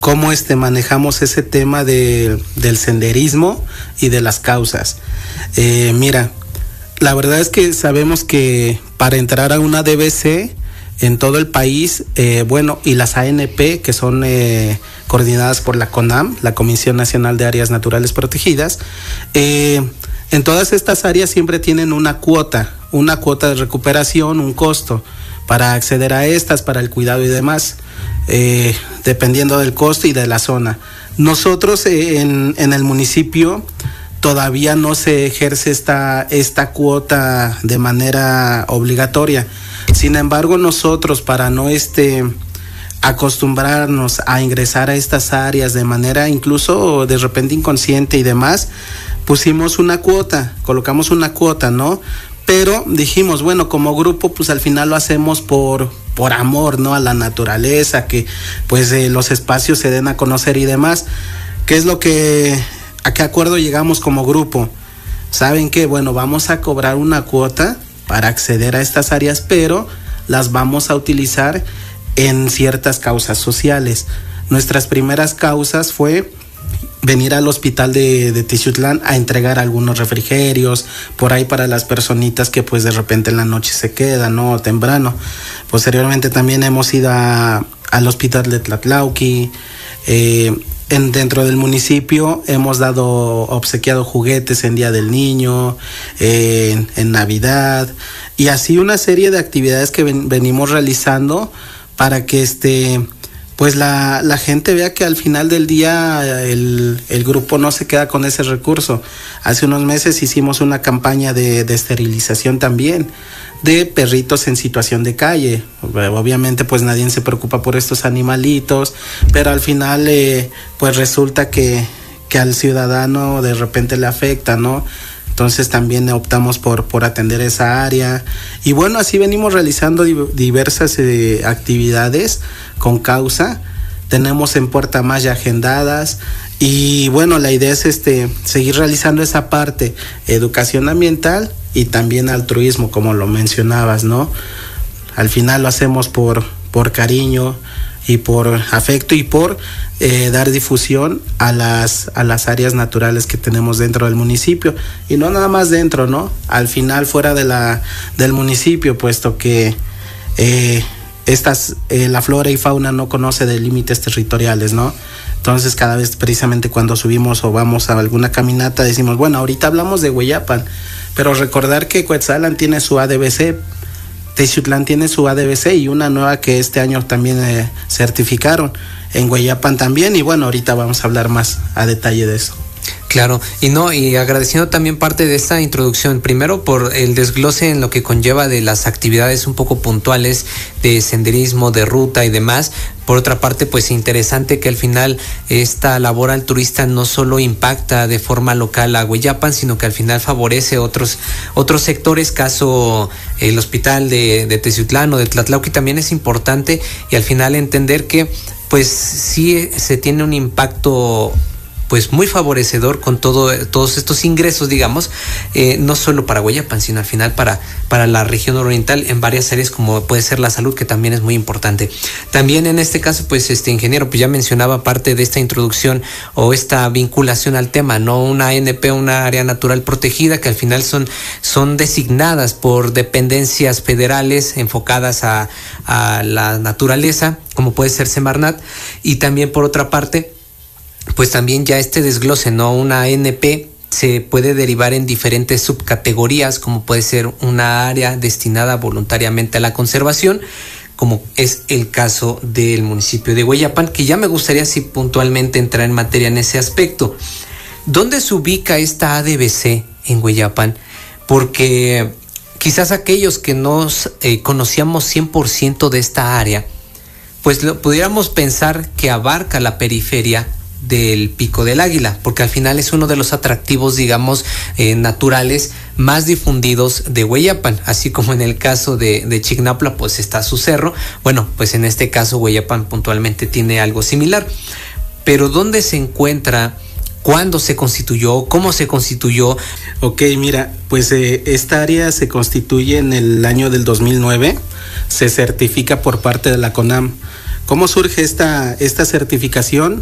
cómo manejamos ese tema del senderismo y de las causas. Mira, la verdad es que sabemos que para entrar a una DBC en todo el país, y las ANP, que son coordinadas por la CONAM, la Comisión Nacional de Áreas Naturales Protegidas, en todas estas áreas siempre tienen una cuota de recuperación, un costo para acceder a estas, para el cuidado y demás, dependiendo del costo y de la zona. Nosotros en el municipio todavía no se ejerce esta cuota de manera obligatoria. Sin embargo, nosotros, para no acostumbrarnos a ingresar a estas áreas de manera incluso de repente inconsciente y demás, pusimos colocamos una cuota, ¿no? Pero dijimos, bueno, como grupo, pues al final lo hacemos por amor, ¿no? A la naturaleza, que pues los espacios se den a conocer y demás. ¿Qué es a qué acuerdo llegamos como grupo? ¿Saben qué? Bueno, vamos a cobrar una cuota para acceder a estas áreas, pero las vamos a utilizar en ciertas causas sociales. Nuestras primeras causas fue venir al hospital de Teciutlán a entregar algunos refrigerios por ahí para las personitas que pues de repente en la noche se quedan, ¿no? Temprano. Posteriormente también hemos ido al hospital de Tlatlauqui. Dentro del municipio hemos obsequiado juguetes en Día del Niño, en Navidad, y así una serie de actividades que venimos realizando para que pues la gente vea que al final del día el grupo no se queda con ese recurso. Hace unos meses hicimos una campaña de esterilización también de perritos en situación de calle. Obviamente pues nadie se preocupa por estos animalitos, pero al final pues resulta que al ciudadano de repente le afecta, ¿no? Entonces también optamos por atender esa área. Y bueno, así venimos realizando diversas actividades con causa. Tenemos en Puerta Maya agendadas. Y bueno, la idea es seguir realizando esa parte, educación ambiental y también altruismo, como lo mencionabas, ¿no? Al final lo hacemos por cariño y por afecto y por dar difusión a las áreas naturales que tenemos dentro del municipio, y no nada más dentro, ¿no? Al final fuera del municipio, puesto que la flora y fauna no conoce de límites territoriales, ¿no? Entonces cada vez precisamente cuando subimos o vamos a alguna caminata decimos, bueno, ahorita hablamos de Hueyapan, pero recordar que Cuetzalan tiene su ADBC, Teciutlán tiene su ADBC y una nueva que este año también certificaron en Hueyapan también, y bueno, ahorita vamos a hablar más a detalle de eso. Claro, y agradeciendo también parte de esta introducción, primero por el desglose en lo que conlleva de las actividades un poco puntuales de senderismo, de ruta y demás. Por otra parte, pues interesante que al final esta labor altruista no solo impacta de forma local a Hueyapan, sino que al final favorece otros sectores, caso el hospital de Teciutlán o de Tlatlauqui también es importante, y al final entender que pues sí se tiene un impacto pues muy favorecedor con todos estos ingresos, digamos, no solo para Hueyapan, sino al final para la región oriental en varias áreas, como puede ser la salud, que también es muy importante. También en este caso, pues ingeniero, pues ya mencionaba parte de esta introducción o esta vinculación al tema, ¿no? Una ANP, una área natural protegida, que al final son designadas por dependencias federales enfocadas a la naturaleza, como puede ser Semarnat, y también por otra parte, pues también ya este desglose, ¿no? Una ANP se puede derivar en diferentes subcategorías, como puede ser una área destinada voluntariamente a la conservación, como es el caso del municipio de Hueyapan, que ya me gustaría así puntualmente entrar en materia en ese aspecto. ¿Dónde se ubica esta ADBC en Hueyapan? Porque quizás aquellos que no conocíamos 100% de esta área, pues pudiéramos pensar que abarca la periferia del Pico del Águila, porque al final es uno de los atractivos, digamos, naturales más difundidos de Hueyapan, así como en el caso de Chignapla, pues está su cerro. Bueno, pues en este caso Hueyapan puntualmente tiene algo similar. Pero ¿dónde se encuentra? ¿Cuándo se constituyó? ¿Cómo se constituyó? Ok, mira, pues esta área se constituye en el año del 2009, se certifica por parte de la CONAM ¿Cómo surge esta certificación?